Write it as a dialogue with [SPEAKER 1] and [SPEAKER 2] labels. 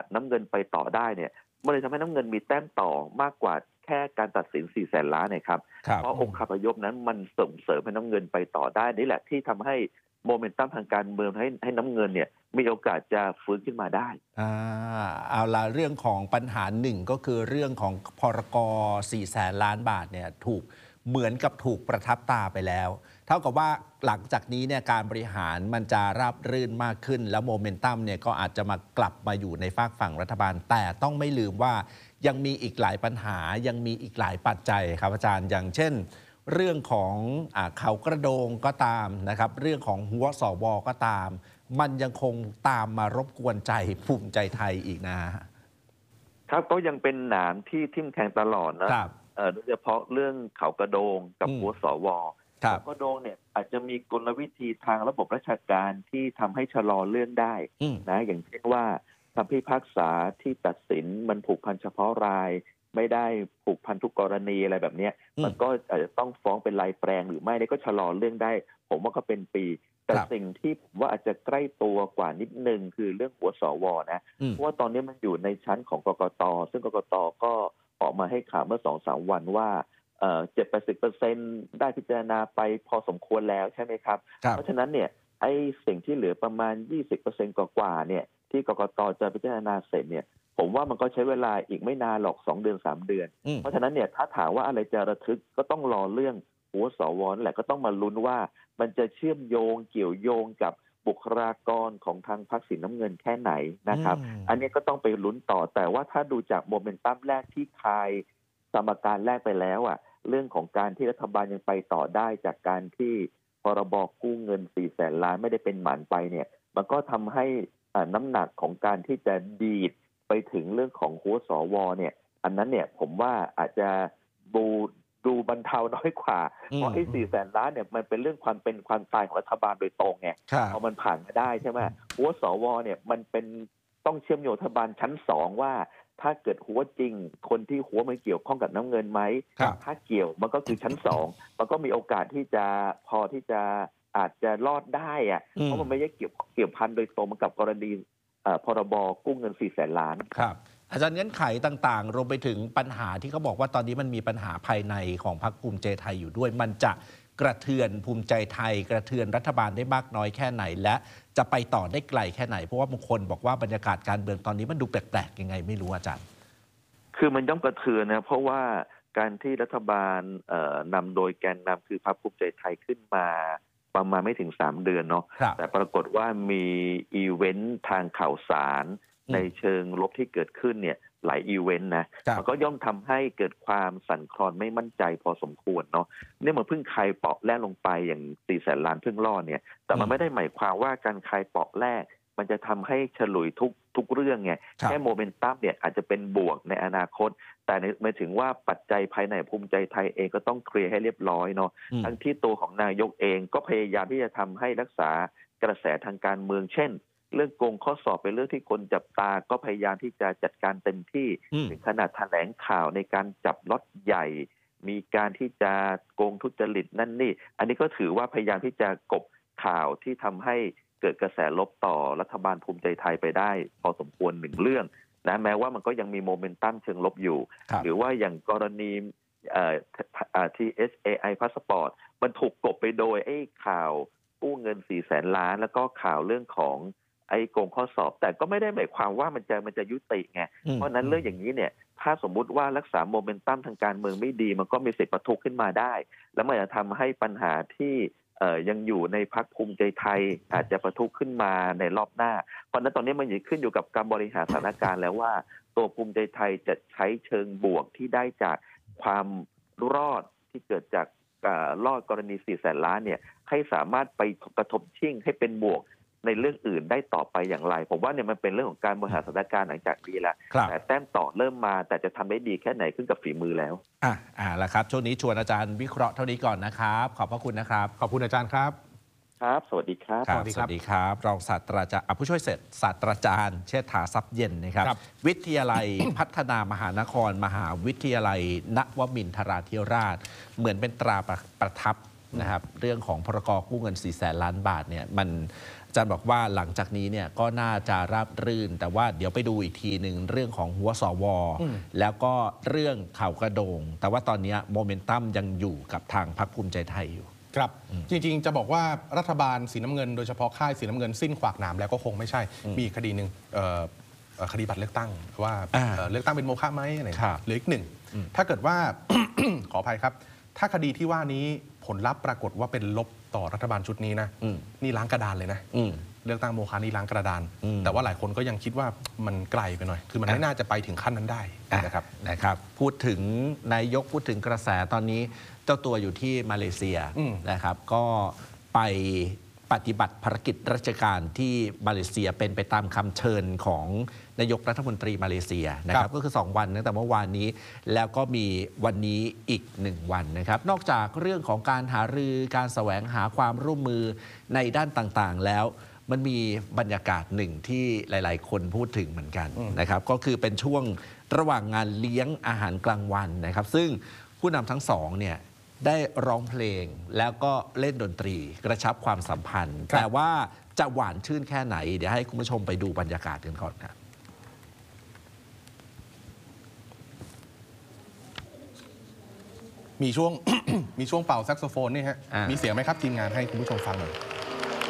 [SPEAKER 1] น้ำเงินไปต่อได้เนี่ยมันเลยทำให้น้ำเงินมีแต้มต่อมากกว่าแค่การตัดสิน400,000 ล้านนะครับเพราะองค์คาพยพนั้นมันส่งเสริมให้น้ำเงินไปต่อได้นี่แหละที่ทำให้โมเมนตัมทางการเมืองให้น้ำเงินเนี่ยมีโอกาสจะฟื้นขึ้นมาได้
[SPEAKER 2] เอาละเรื่องของปัญหาหนึ่งก็คือเรื่องของพรก400,000 ล้านบาทเนี่ยเหมือนกับถูกประทับตาไปแล้วเท่ากับว่าหลังจากนี้เนี่ยการบริหารมันจะราบรื่นมากขึ้นแล้วโมเมนตัมเนี่ยก็อาจจะกลับมาอยู่ในฝากฝั่งรัฐบาลแต่ต้องไม่ลืมว่ายังมีอีกหลายปัญหายังมีอีกหลายปัจจัยครับอาจารย์อย่างเช่นเรื่องของเขากระโดงก็ตามนะครับเรื่องของหัวสวก็ตามมันยังคงตามมารบกวนใจภูมิใจไทยอีกนะครับ
[SPEAKER 1] ก็ยังเป็นหนามที่ทิ่มแทงตลอดนะโดยเฉพาะเรื่องเขากระโดงกับหัวสวเขากระโดงเนี่ยอาจจะมีกลวิธีทางระบบราชการที่ทำให้ชะลอเรื่องได้นะอย่างเช่นว่าคำพิพากษาที่ตัดสินมันผูกพันเฉพาะรายไม่ได้ผูกพันทุกกรณีอะไรแบบนี้มันก็อาจจะต้องฟ้องเป็นลายแปลงหรือไม่ได้ก็ชะลอเรื่องได้ผมว่าก็เป็นปีแต่สิ่งที่ผมว่าอาจจะใกล้ตัวกว่านิดนึงคือเรื่องหัวสวนะเพราะว่าตอนนี้มันอยู่ในชั้นของกกต.ซึ่งกกต.ก็ออกมาให้ข่าวเมื่อ 2-3 วันว่า70-80% ได้พิจารณาไปพอสมควรแล้วใช่ไหมครับเพราะฉะนั้นเนี่ยไอ้สิ่งที่เหลือประมาณ 20% กว่าเนี่ยที่กกต.จะพิจารณาเสร็จเนี่ยผมว่ามันก็ใช้เวลาอีกไม่นานหรอก2 เดือน 3 เดือนเพราะฉะนั้นเนี่ยถ้าถามว่าอะไรจะระทึกก็ต้องรอเรื่องหัวสวนั่นแหละก็ต้องมาลุ้นว่ามันจะเชื่อมโยงเกี่ยวโยงกับบุคลากรของทางพรรคสีน้ำเงินแค่ไหนนะครับอันนี้ก็ต้องไปลุ้นต่อแต่ว่าถ้าดูจากโมเมนตัมแรกที่คลายสมการแรกไปแล้วเรื่องของการที่รัฐบาลยังไปต่อได้จากการที่พรบกู้เงิน400,000 ล้านไม่ได้เป็นหมันไปเนี่ยมันก็ทำให้น้ำหนักของการที่จะดีดไปถึงเรื่องของหัวสวเนี่ยอันนั้นเนี่ยผมว่าอาจจะดูบรรเทาน้อยกว่าเพราะไอ้400,000 ล้านเนี่ยมันเป็นเรื่องความเป็นความตายของรัฐบาลโดยตรงไงพอมันผ่านมาได้ใช่ไหมหัวสวเนี่ยมันเป็นต้องเชื่อมโยงรัฐบาลชั้น2ว่าถ้าเกิดหัวจริงคนที่หัวมันเกี่ยวข้องกับน้ำเงินไหมถ้าเกี่ยวมันก็คือชั้น2มันก็มีโอกาสที่จะพอที่จะอาจจะรอดได้เพราะมันไม่ได้เกี่ยวพันโดยตรงกับกรณีพรบกู้เงิน400,000 ล้าน
[SPEAKER 2] ครับอาจารย์เงื่อนไขต่างๆรวมไปถึงปัญหาที่เขาบอกว่าตอนนี้มันมีปัญหาภายในของพรรคภูมิใจไทยอยู่ด้วยมันจะกระเทือนภูมิใจไทยกระเทือนรัฐบาลได้มากน้อยแค่ไหนและจะไปต่อได้ไกลแค่ไหนเพราะว่าบางคนบอกว่าบรรยากาศการเมืองตอนนี้มันดูแปลกๆยังไงไม่รู้อาจารย์
[SPEAKER 1] คือมันย่อมกระเทือนนะเพราะว่าการที่รัฐบาลนำโดยแกนนำคือพรรคภูมิใจไทยขึ้นมาประมาณไม่ถึง3 เดือนเนาะแต่ปรากฏว่ามีอีเวนต์ทางข่าวสารในเชิงลบที่เกิดขึ้นเนี่ยหลายอีเวนต์นะมันก็ย่อมทำให้เกิดความสั่นคลอนไม่มั่นใจพอสมควรเนาะเนี่ยมันเพิ่งคลายเปาะแรกลงไปอย่าง400,000 ล้านเพิ่งรอดเนี่ยแต่มันไม่ได้หมายความว่าการคลายเปาะแรกมันจะทำให้ฉลุยทุกเรื่องไงแค่โมเมนตัมเนี่ยอาจจะเป็นบวกในอนาคตแต่หมายถึงว่าปัจจัยภายในภูมิใจไทยเองก็ต้องเคลียร์ให้เรียบร้อยเนาะทั้งที่ตัวของนายกเองก็พยายามที่จะทำให้รักษากระแสทางการเมืองเช่นเรื่องโกงข้อสอบเป็นเรื่องที่คนจับตาก็พยายามที่จะจัดการเต็มที่ถึงขนาดแถลงข่าวในการจับล็อตใหญ่มีการที่จะโกงทุจริตนั่นนี่อันนี้ก็ถือว่าพยายามที่จะกบข่าวที่ทำให้เกิดกระแสลบต่อรัฐบาลภูมิใจไทยไปได้พอสมควร1 เรื่องนะแม้ว่ามันก็ยังมีโมเมนตัมเชิงลบอยู่หรือว่าอย่างกรณีTSAI พาสปอร์ตมันถูกกลบไปโดยไอ้ข่าวกู้เงิน400,000 ล้านแล้วก็ข่าวเรื่องของไอ้โกงข้อสอบแต่ก็ไม่ได้หมายความว่ามันจะยุติไงเพราะนั้นเรื่องอย่างนี้เนี่ยถ้าสมมุติว่ารักษาโมเมนตัมทางการเมืองไม่ดีมันก็มีสิทธิ์ปะทุขึ้นมาได้แล้วมันจะทำให้ปัญหาที่ยังอยู่ในพรรคภูมิใจไทยอาจจะปะทุขึ้นมาในรอบหน้าเพราะนั้นตอนนี้มันขึ้นอยู่กับการบริหารสถานการณ์แล้วว่าตัวภูมิใจไทยจะใช้เชิงบวกที่ได้จากความรอดที่เกิดจากรอดกรณี400,000 ล้านเนี่ยให้สามารถไปกระทบชิ่งให้เป็นบวกในเรื่องอื่นได้ต่อไปอย่างไรผมว่าเนี่ยมันเป็นเรื่องของการบริหารสถานการณ์หลังจากนี้แล้วแต่แต้มต่อเริ่มมาแต่จะทำได้ดีแค่ไหนขึ้นกับฝีมือแล้ว
[SPEAKER 2] ละครับช่วงนี้ชวนอาจารย์วิเคราะห์เท่านี้ก่อนนะครับขอบพระคุณนะครับขอบคุณอาจารย์ครับ
[SPEAKER 1] ครับสวัสดีครับ
[SPEAKER 2] สวัสดีครับรองศาสตราจารย์ผู้ช่วยศาสตราจารย์เชษฐาทรัพย์เย็นนะครับวิทยาลัย พัฒนามหานครมหาวิทยาลัยนวมินทราธิราชเหมือนเป็นตราประทับนะครับเรื่องของพรกกู้เงิน400,000 ล้านบาทเนี่ยมันอาจารย์บอกว่าหลังจากนี้เนี่ยก็น่าจะราบรื่น แต่ว่าเดี๋ยวไปดูอีกทีหนึ่งเรื่องของหัวสวแล้วก็เรื่องเขากระโดง แต่ว่าตอนนี้โมเมนตัมยังอยู่กับทางพรรคภูมิใจไทยอยู่
[SPEAKER 3] ครับจริงๆจะบอกว่ารัฐบาลสีน้ำเงินโดยเฉพาะค่ายสีน้ำเงินสิ้นขวากหนามแล้วก็คงไม่ใช่มีคดีหนึ่งคดีบัตรเลือกตั้งว่าเลือกตั้งเป็นโมฆะไหมอะไรหรืออีกหนึ่งถ้าเกิดว่า ขออภัยครับถ้าคดีที่ว่านี้ผลลัพธ์ปรากฏว่าเป็นลบต่อรัฐบาลชุดนี้นะนี่ล้างกระดานเลยนะเลือกตั้งโมฆะนี่ล้างกระดานแต่ว่าหลายคนก็ยังคิดว่ามันไกลไปหน่อยคือมันไม่น่าจะไปถึงขั้นนั้นได้
[SPEAKER 2] นะครับพูดถึงนายกพูดถึงกระแสตอนนี้เจ้าตัวอยู่ที่มาเลเซียนะครับก็ไปปฏิบัติภารกิจราชการที่มาเลเซียเป็นไปตามคำเชิญของนายกรัฐมนตรีมาเลเซียนะครับก็คือ2วันตั้งแต่เมื่อวานนี้แล้วก็มีวันนี้อีก1วันนะครับนอกจากเรื่องของการหารือการแสวงหาความร่วมมือในด้านต่างๆแล้วมันมีบรรยากาศหนึ่งที่หลายๆคนพูดถึงเหมือนกันนะครับก็คือเป็นช่วงระหว่างงานเลี้ยงอาหารกลางวันนะครับซึ่งผู้นำทั้งสองเนี่ยได้ร้องเพลงแล้วก็เล่นดนตรีกระชับความสัมพันธ์แต่ว่าจะหวานชื่นแค่ไหนเดี๋ยวให้คุณผู้ชมไปดูบรรยากาศกันก่อนครับ
[SPEAKER 3] มีช่วง มีช่วงเป่าแซกโซโฟนนี่ฮะมีเสียงไหมครับทีมงานให้คุณผู้ชมฟังหน่อย